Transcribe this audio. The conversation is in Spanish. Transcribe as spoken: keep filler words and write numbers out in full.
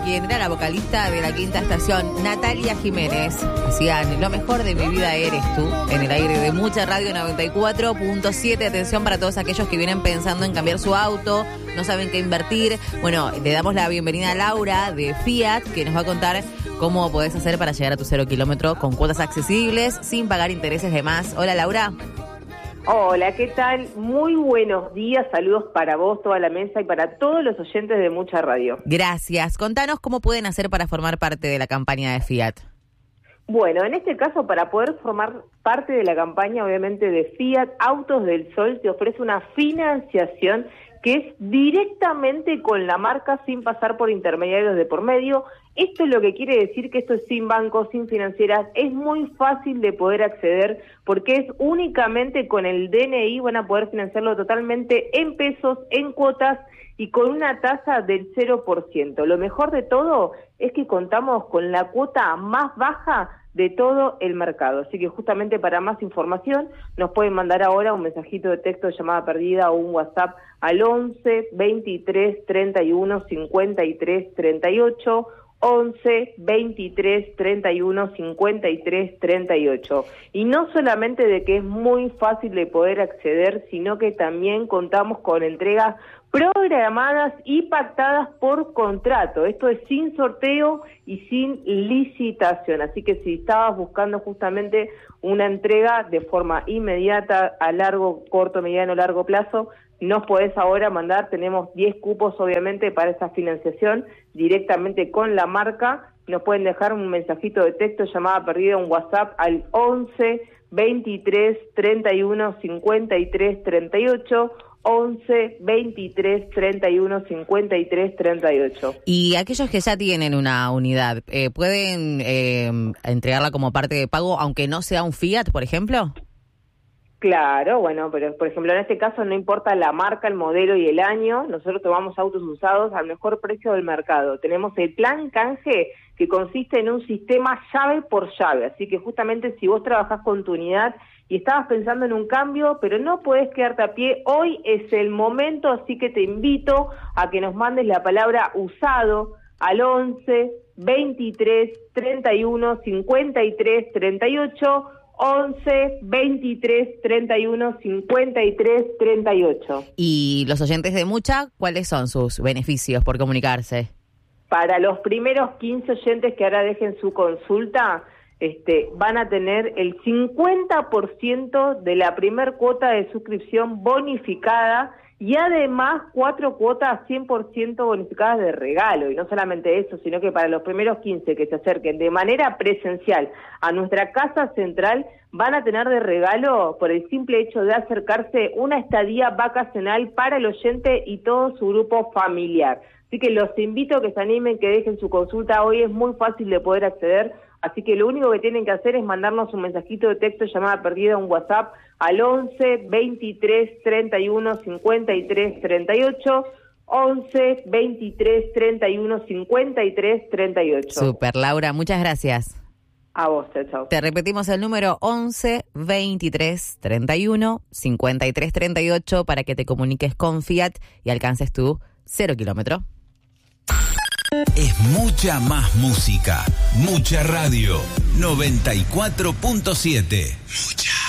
quien era la vocalista de La Quinta Estación, Natalia Jiménez. Hacían Lo Mejor de Mi Vida Eres Tú, en el aire de Mucha Radio noventa y cuatro punto siete. Atención para todos aquellos que vienen pensando en cambiar su auto, no saben qué invertir. Bueno, le damos la bienvenida a Laura de Fiat, que nos va a contar cómo podés hacer para llegar a tu cero kilómetro con cuotas accesibles, sin pagar intereses de más. Hola, Laura. Hola, ¿qué tal? Muy buenos días, saludos para vos, toda la mesa y para todos los oyentes de Mucha Radio. Gracias. Contanos cómo pueden hacer para formar parte de la campaña de Fiat. Bueno, en este caso, para poder formar parte de la campaña, obviamente, de Fiat, Autos del Sol te ofrece una financiación que es directamente con la marca sin pasar por intermediarios de por medio. Esto es lo que quiere decir que esto es sin bancos, sin financieras, es muy fácil de poder acceder porque es únicamente con el D N I, van a poder financiarlo totalmente en pesos, en cuotas y con una tasa del cero por ciento. Lo mejor de todo es que contamos con la cuota más baja de todo el mercado. Así que justamente para más información nos pueden mandar ahora un mensajito de texto, llamada perdida o un WhatsApp al once, veintitrés, treinta y uno, cincuenta y tres, treinta y ocho, once, veintitrés, treinta y uno, cincuenta y tres, treinta y ocho. Y no solamente de que es muy fácil de poder acceder, sino que también contamos con entregas programadas y pactadas por contrato. Esto es sin sorteo y sin licitación. Así que si estabas buscando justamente una entrega de forma inmediata, a largo, corto, mediano, largo plazo, nos podés ahora mandar, tenemos diez cupos obviamente para esa financiación directamente con la marca. Nos pueden dejar un mensajito de texto, llamada perdida, un WhatsApp al once, veintitrés, treinta y uno, cincuenta y tres, treinta y ocho, once, veintitrés, treinta y uno, cincuenta y tres, treinta y ocho. Y aquellos que ya tienen una unidad, eh, ¿pueden eh, entregarla como parte de pago aunque no sea un Fiat, por ejemplo? Claro, bueno, pero por ejemplo en este caso no importa la marca, el modelo y el año, nosotros tomamos autos usados al mejor precio del mercado. Tenemos el plan canje que consiste en un sistema llave por llave, así que justamente si vos trabajás con tu unidad y estabas pensando en un cambio, pero no podés quedarte a pie, hoy es el momento, así que te invito a que nos mandes la palabra usado al once, veintitrés, treinta y uno, cincuenta y tres, treinta y ocho, once, veintitrés, treinta y uno, cincuenta y tres, treinta y ocho. Y los oyentes de Mucha, ¿cuáles son sus beneficios por comunicarse? Para los primeros quince oyentes que ahora dejen su consulta, este, van a tener el cincuenta por ciento de la primer cuota de suscripción bonificada y además cuatro cuotas cien por ciento bonificadas de regalo. Y no solamente eso, sino que para los primeros quince que se acerquen de manera presencial a nuestra casa central, van a tener de regalo, por el simple hecho de acercarse, una estadía vacacional para el oyente y todo su grupo familiar. Así que los invito a que se animen, que dejen su consulta. Hoy es muy fácil de poder acceder, así que lo único que tienen que hacer es mandarnos un mensajito de texto, llamada perdida, un WhatsApp al once, veintitrés, treinta y uno, cincuenta y tres, treinta y ocho, once, veintitrés, treinta y uno, cincuenta y tres, treinta y ocho. Super, Laura, muchas gracias. A vos, chao, chao. Te repetimos el número once, veintitrés, treinta y uno, cincuenta y tres, treinta y ocho para que te comuniques con Fiat y alcances tu cero kilómetro. Es mucha más música, Mucha Radio noventa y cuatro punto siete. Mucha.